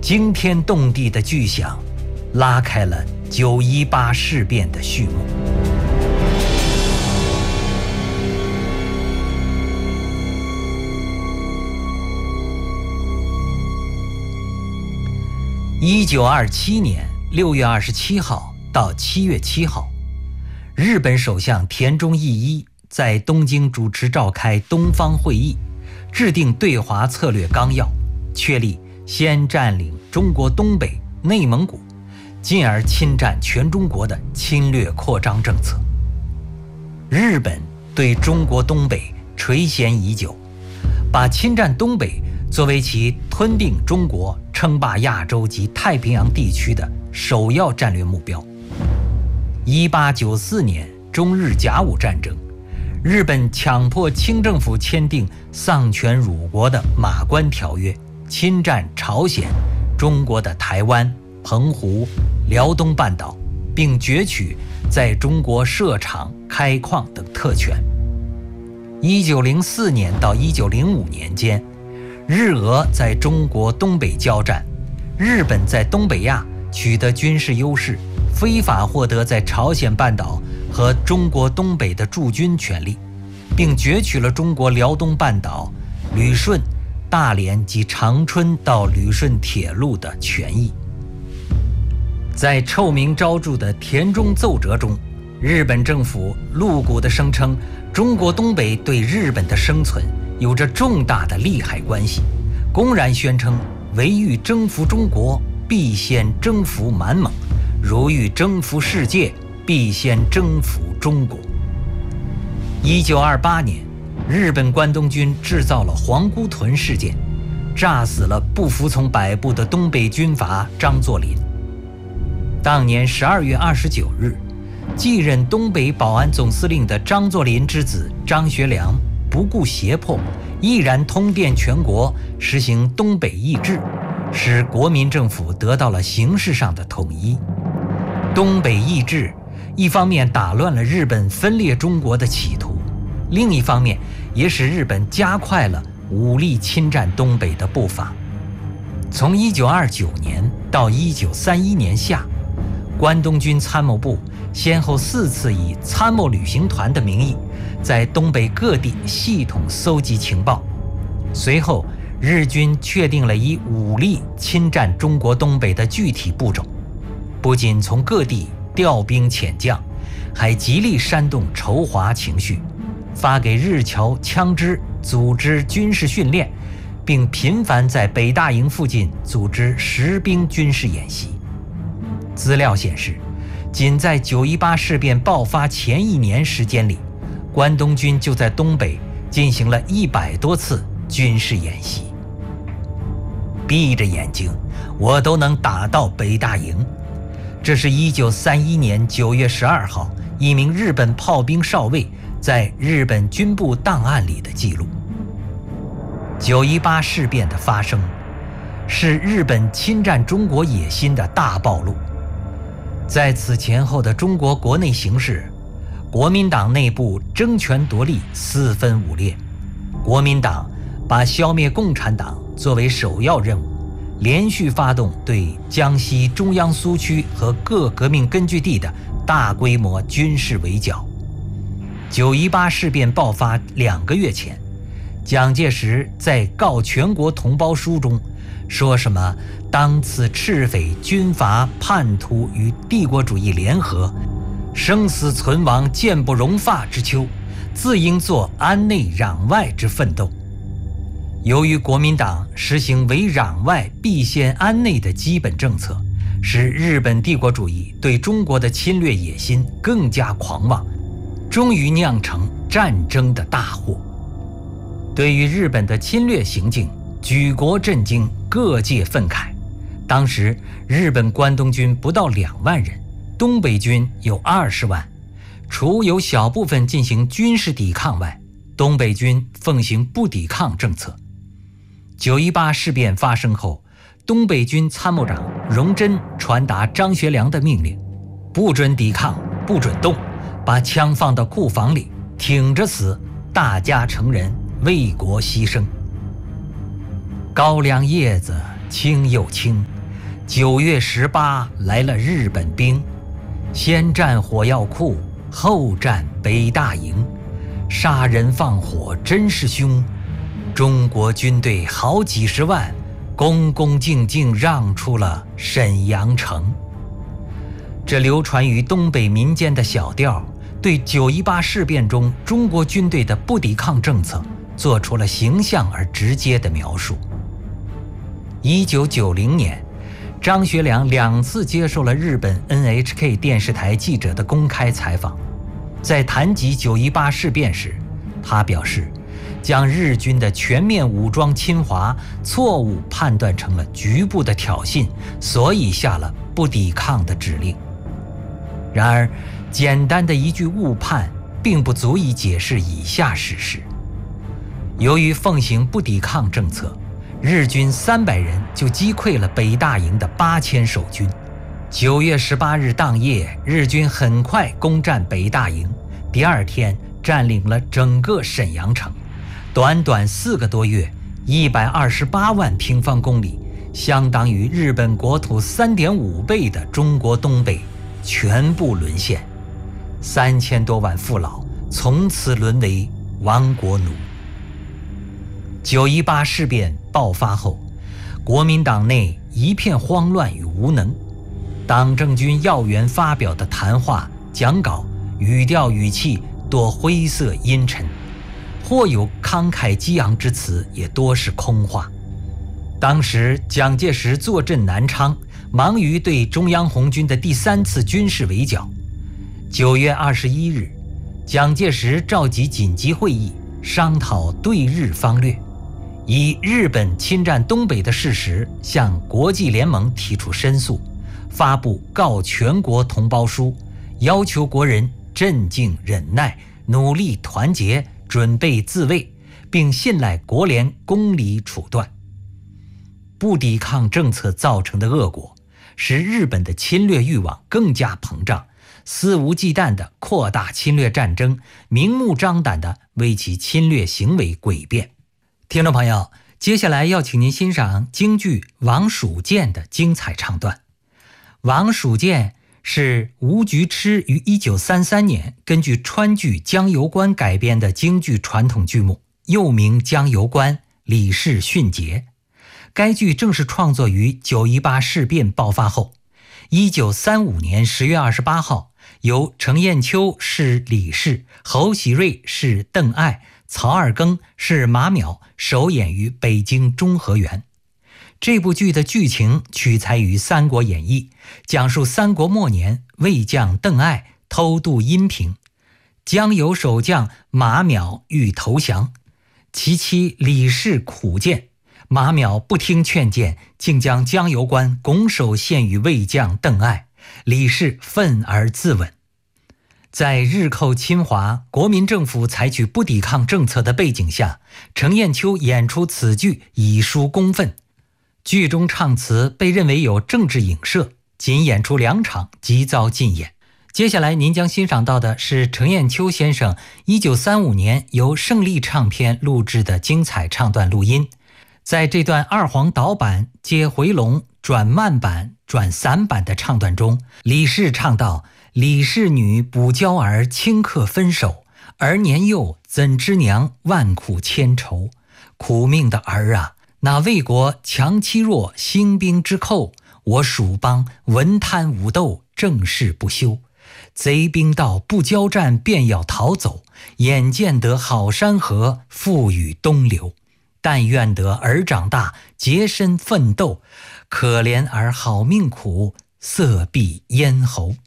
惊天动地的巨响，拉开了9·18事变的序幕。1927年6月27号到7月7号，日本首相田中义一在东京主持召开东方会议，制定对华策略纲要，确立先占领中国东北、内蒙古，进而侵占全中国的侵略扩张政策。日本对中国东北垂涎已久，把侵占东北作为其吞并中国、称霸亚洲及太平洋地区的首要战略目标。1894年中日甲午战争，日本强迫清政府签订丧权辱国的马关条约，侵占朝鲜、中国的台湾、澎湖、辽东半岛，并攫取在中国设厂、开矿等特权。1904年到1905年间，日俄在中国东北交战，日本在东北亚取得军事优势，非法获得在朝鲜半岛和中国东北的驻军权利，并攫取了中国辽东半岛、旅顺、大连及长春到旅顺铁路的权益。在臭名昭著的田中奏折中，日本政府露骨地声称中国东北对日本的生存有着重大的利害关系，公然宣称唯欲征服中国，必先征服满蒙；如欲征服世界，必先征服中国。1928年，日本关东军制造了皇姑屯事件，炸死了不服从摆布的东北军阀张作霖。当年12月29日，继任东北保安总司令的张作霖之子张学良不顾胁迫，毅然通电全国，实行东北易制，使国民政府得到了形式上的统一。东北易制一方面打乱了日本分裂中国的企图，另一方面也使日本加快了武力侵占东北的步伐。从1929年到1931年夏，关东军参谋部先后4次以参谋旅行团的名义，在东北各地系统搜集情报。随后，日军确定了以武力侵占中国东北的具体步骤，不仅从各地调兵遣将，还极力煽动仇华情绪，发给日侨枪支组织军事训练，并频繁在北大营附近组织实兵军事演习。资料显示，仅在9·18事变爆发前1年时间里，关东军就在东北进行了100多次军事演习。闭着眼睛，我都能打到北大营。这是1931年9月12号一名日本炮兵少尉在日本军部档案里的记录。9·18事变的发生，是日本侵占中国野心的大暴露。在此前后的中国国内形势，国民党内部争权夺利，四分五裂。国民党把消灭共产党作为首要任务，连续发动对江西中央苏区和各革命根据地的大规模军事围剿。9·18事变爆发2个月前，蒋介石在告全国同胞书中说什么当此赤匪军阀叛徒与帝国主义联合，生死存亡见不容发之秋，自应作安内攘外之奋斗。由于国民党实行唯攘外必先安内的基本政策，使日本帝国主义对中国的侵略野心更加狂妄，终于酿成战争的大祸。对于日本的侵略行径，举国震惊，各界愤慨。当时日本关东军不到2万人，东北军有20万，除有小部分进行军事抵抗外，东北军奉行不抵抗政策。9·18事变发生后，东北军参谋长荣臻传达张学良的命令：不准抵抗，不准动，把枪放到库房里，挺着死，大家成人，为国牺牲。高粱叶子青又青， 9月18来了日本兵，先占火药库，后占北大营，杀人放火真是凶。中国军队好几十万，恭恭敬敬让出了沈阳城。这流传于东北民间的小调，对9·18事变中中国军队的不抵抗政策做出了形象而直接的描述。1990年，张学良2次接受了日本 NHK 电视台记者的公开采访，在谈及9·18事变时，他表示将日军的全面武装侵华错误判断成了局部的挑衅，所以下了不抵抗的指令。然而，简单的一句误判并不足以解释以下事实。由于奉行不抵抗政策，日军300人就击溃了北大营的8000守军。9月18日当夜，日军很快攻占北大营，第2天占领了整个沈阳城。短短4个多月，128万平方公里，相当于日本国土3.5倍的中国东北全部沦陷，3000多万父老从此沦为亡国奴。9·18事变爆发后，国民党内一片慌乱与无能，党政军要员发表的谈话、讲稿，语调语气多灰色阴沉，或有慷慨激昂之词，也多是空话。当时蒋介石坐镇南昌，忙于对中央红军的第3次军事围剿。9月21日，蒋介石召集紧急会议，商讨对日方略，以日本侵占东北的事实向国际联盟提出申诉，发布告全国同胞书，要求国人镇静忍耐，努力团结，准备自卫，并信赖国联公理处断。不抵抗政策造成的恶果，使日本的侵略欲望更加膨胀，肆无忌惮地扩大侵略战争，明目张胆地为其侵略行为诡辩。听众朋友，接下来要请您欣赏京剧《王蜀见》的精彩唱段。《王蜀见》是吴菊痴于1933年根据川剧《江油官》改编的京剧传统剧目，又名《江油官》，李氏训节。该剧正式创作于9·18事变爆发后。1935年10月28号，由程砚秋饰李氏，侯喜瑞饰邓艾，曹二更饰马邈首演于北京中和园。这部剧的剧情取材于《三国演义》，讲述三国末年魏将邓艾偷渡阴平，江油守将马邈欲投降，其妻李氏苦谏，马邈不听劝谏，竟将江油官拱手献与魏将邓艾，李氏愤而自刎。在日寇侵华，国民政府采取不抵抗政策的背景下，程砚秋演出此剧以抒公愤。剧中唱词被认为有政治影射，仅演出2场即遭禁演。接下来您将欣赏到的是程砚秋先生1935年由胜利唱片录制的精彩唱段录音。在这段二黄导板接回笼转慢板转散板的唱段中，李氏唱道：李氏女补娇儿顷刻分手，儿年幼怎知娘万苦千愁。苦命的儿啊，那魏国强欺弱，兴兵之寇，我蜀邦文贪武斗，政事不修。贼兵到不交战，便要逃走，眼见得好山河，复与东流。但愿得儿长大，洁身奋斗，可怜儿好命苦，色闭咽喉。